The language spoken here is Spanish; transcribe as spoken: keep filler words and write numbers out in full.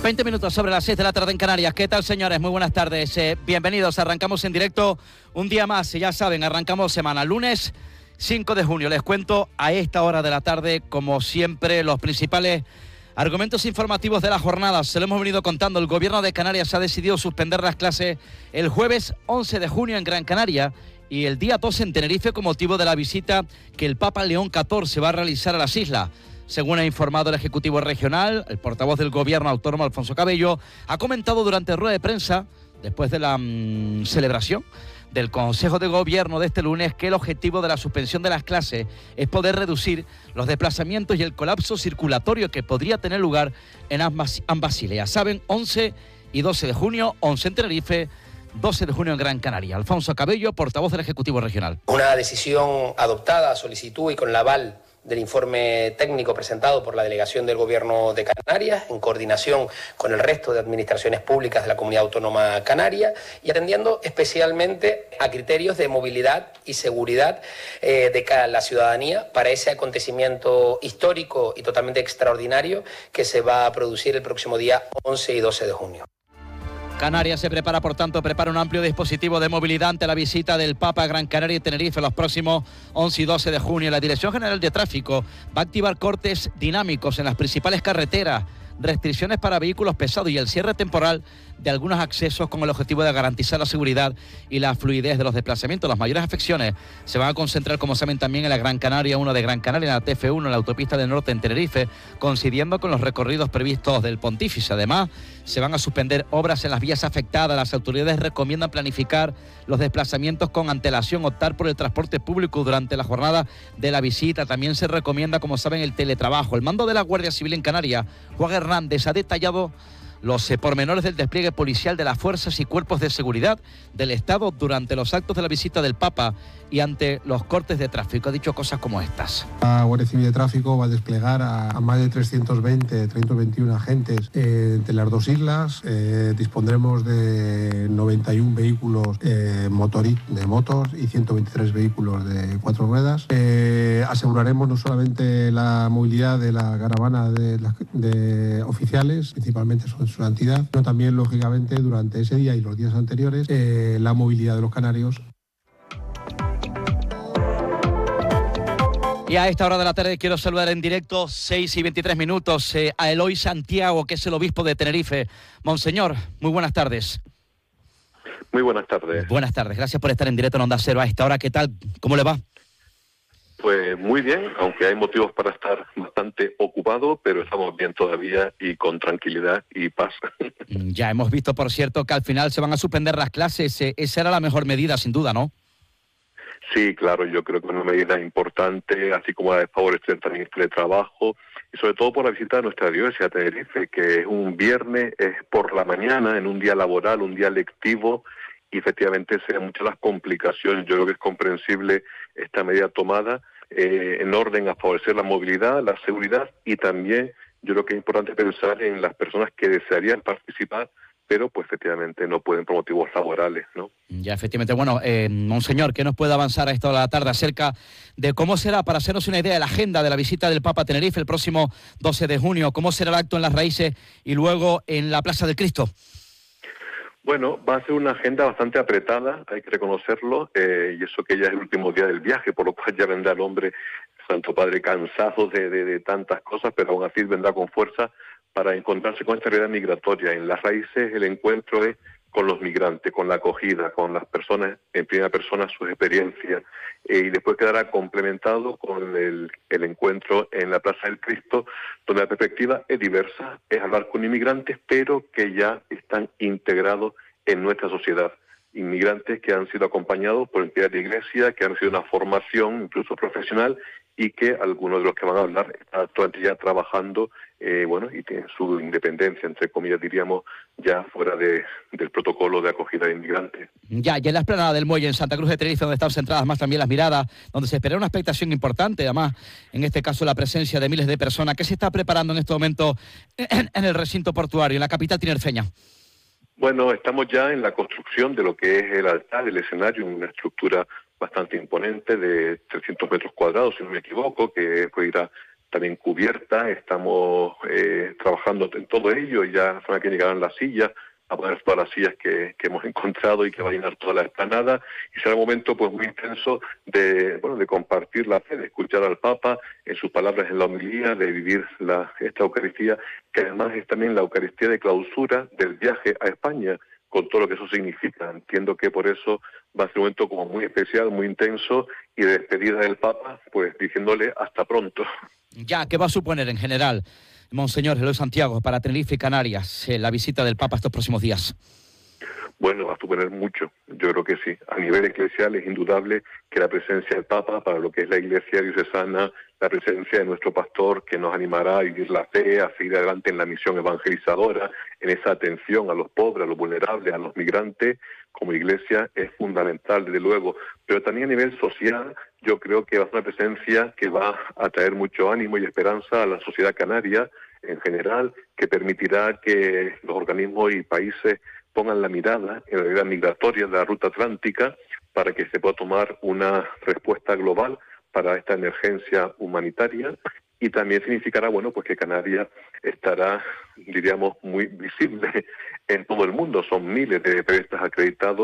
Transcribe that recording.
veinte minutos sobre las seis de la tarde en Canarias. ¿Qué tal, señores? Muy buenas tardes. Eh, bienvenidos. Arrancamos en directo un día más. Ya saben, arrancamos semana. Lunes cinco de junio. Les cuento a esta hora de la tarde, como siempre, los principales argumentos informativos de la jornada. Se lo hemos venido contando. El gobierno de Canarias ha decidido suspender las clases el jueves once de junio en Gran Canaria y el día doce en Tenerife con motivo de la visita que el Papa León catorce va a realizar a las islas. Según ha informado el Ejecutivo Regional, el portavoz del Gobierno autónomo, Alfonso Cabello, ha comentado durante rueda de prensa, después de la mmm, celebración del Consejo de Gobierno de este lunes, que el objetivo de la suspensión de las clases es poder reducir los desplazamientos y el colapso circulatorio que podría tener lugar en ambas, ambas islas. Saben, once y doce de junio, once en Tenerife, doce de junio en Gran Canaria. Alfonso Cabello, portavoz del Ejecutivo Regional. Una decisión adoptada a solicitud y con el aval del informe técnico presentado por la Delegación del Gobierno de Canarias, en coordinación con el resto de administraciones públicas de la Comunidad Autónoma Canaria y atendiendo especialmente a criterios de movilidad y seguridad eh, de la ciudadanía para ese acontecimiento histórico y totalmente extraordinario que se va a producir el próximo día once y doce de junio. Canarias se prepara, por tanto, prepara un amplio dispositivo de movilidad ante la visita del Papa a Gran Canaria y Tenerife los próximos once y doce de junio. La Dirección General de Tráfico va a activar cortes dinámicos en las principales carreteras, restricciones para vehículos pesados y el cierre temporal de algunos accesos con el objetivo de garantizar la seguridad y la fluidez de los desplazamientos. Las mayores afecciones se van a concentrar, como saben, también en la Gran Canaria uno de Gran Canaria, en la T F uno, en la autopista del norte en Tenerife, coincidiendo con los recorridos previstos del Pontífice. Además, se van a suspender obras en las vías afectadas. Las autoridades recomiendan planificar los desplazamientos con antelación, optar por el transporte público durante la jornada de la visita. También se recomienda, como saben, el teletrabajo. El mando de la Guardia Civil en Canarias, Juan Hernández, ha detallado los eh, pormenores del despliegue policial de las fuerzas y cuerpos de seguridad del Estado durante los actos de la visita del Papa y ante los cortes de tráfico. Ha dicho cosas como estas. La Guardia Civil de Tráfico va a desplegar a, a más de trescientos veinte, trescientos veintiuno agentes eh, entre las dos islas. Eh, dispondremos de noventa y uno vehículos eh, motori, de motos y ciento veintitrés vehículos de cuatro ruedas. Eh, aseguraremos no solamente la movilidad de la caravana de, de oficiales, principalmente son su entidad, sino también, lógicamente, durante ese día y los días anteriores, eh, la movilidad de los canarios. Y a esta hora de la tarde quiero saludar en directo, seis y veintitrés minutos, eh, a Eloy Santiago, que es el obispo de Tenerife. Monseñor, muy buenas tardes. Muy buenas tardes. Buenas tardes, gracias por estar en directo en Onda Cero a esta hora. ¿Qué tal? ¿Cómo le va? Pues muy bien, aunque hay motivos para estar bastante ocupado, pero estamos bien todavía y con tranquilidad y paz. Ya hemos visto, por cierto, que al final se van a suspender las clases. Esa era la mejor medida, sin duda, ¿no? Sí, claro, yo creo que es una medida importante, así como la de favorecer también el teletrabajo, y sobre todo por la visita de nuestra diócesis a Tenerife, que es un viernes, es por la mañana, en un día laboral, un día lectivo, y efectivamente se dan muchas las complicaciones. Yo creo que es comprensible esta medida tomada eh, en orden a favorecer la movilidad, la seguridad, y también yo creo que es importante pensar en las personas que desearían participar, pero pues efectivamente no pueden por motivos laborales, ¿no? Ya, efectivamente. Bueno, eh, Monseñor, ¿qué nos puede avanzar a esta hora de la tarde acerca de cómo será, para hacernos una idea de la agenda de la visita del Papa a Tenerife el próximo doce de junio? ¿Cómo será el acto en Las Raíces y luego en la Plaza del Cristo? Bueno, va a ser una agenda bastante apretada, hay que reconocerlo, eh, y eso que ya es el último día del viaje, por lo cual ya vendrá el hombre, Santo Padre, cansado de, de, de tantas cosas, pero aún así vendrá con fuerza para encontrarse con esta realidad migratoria. En Las Raíces el encuentro es con los migrantes, con la acogida, con las personas en primera persona, sus experiencias, eh, y después quedará complementado con el, el encuentro en la Plaza del Cristo, donde la perspectiva es diversa, es hablar con inmigrantes, pero que ya están integrados en nuestra sociedad. Inmigrantes que han sido acompañados por entidades de iglesia, que han recibido una formación incluso profesional y que algunos de los que van a hablar están actualmente ya trabajando, eh, bueno, y tienen su independencia, entre comillas, diríamos, ya fuera de, del protocolo de acogida de inmigrantes. Ya, ya en la explanada del Muelle, en Santa Cruz de Tenerife, donde están centradas más también las miradas, donde se espera una expectación importante, además, en este caso la presencia de miles de personas. ¿Qué se está preparando en este momento en, en el recinto portuario, en la capital tinerfeña? Bueno, estamos ya en la construcción de lo que es el altar, el escenario, una estructura bastante imponente de trescientos metros cuadrados, si no me equivoco, que pues irá también cubierta. Estamos eh, trabajando en todo ello, ya la semana que llegarán las sillas, a poner todas las sillas que, que hemos encontrado y que va a llenar toda la explanada, y será un momento pues muy intenso de bueno de compartir la fe, de escuchar al Papa en sus palabras en la homilía, de vivir la, esta Eucaristía, que además es también la Eucaristía de clausura del viaje a España, con todo lo que eso significa. Entiendo que por eso va a ser un momento como muy especial, muy intenso, y de despedida del Papa, pues diciéndole hasta pronto. Ya, ¿qué va a suponer en general, Monseñor Eloy Santiago, para Tenerife y Canarias, eh, la visita del Papa estos próximos días? Bueno, va a suponer mucho, yo creo que sí. A nivel eclesial es indudable que la presencia del Papa para lo que es la Iglesia diocesana, la presencia de nuestro pastor que nos animará a vivir la fe, a seguir adelante en la misión evangelizadora, en esa atención a los pobres, a los vulnerables, a los migrantes, como Iglesia es fundamental, desde luego. Pero también a nivel social, yo creo que va a ser una presencia que va a traer mucho ánimo y esperanza a la sociedad canaria en general, que permitirá que los organismos y países pongan la mirada en la realidad migratoria de la ruta atlántica para que se pueda tomar una respuesta global para esta emergencia humanitaria, y también significará, bueno, pues que Canarias estará, diríamos, muy visible en todo el mundo. Son miles de periodistas acreditados